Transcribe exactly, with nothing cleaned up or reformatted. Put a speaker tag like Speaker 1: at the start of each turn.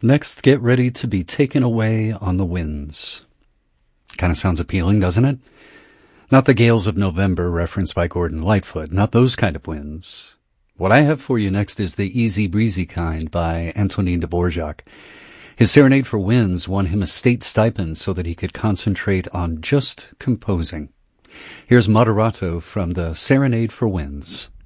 Speaker 1: Next, get ready to be taken away on the winds. Kind of sounds appealing, doesn't it? Not the gales of November referenced by Gordon Lightfoot, not those kind of winds. What I have for you next is the easy breezy kind by Antonin Dvorak. His Serenade for Winds won him a state stipend so that he could concentrate on just composing. Here's Moderato from the Serenade for Winds.